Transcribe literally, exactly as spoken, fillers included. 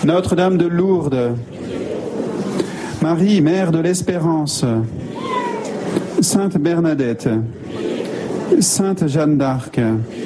Notre-Dame de Lourdes, Marie, Mère de l'Espérance, Sainte Bernadette, Sainte Jeanne d'Arc,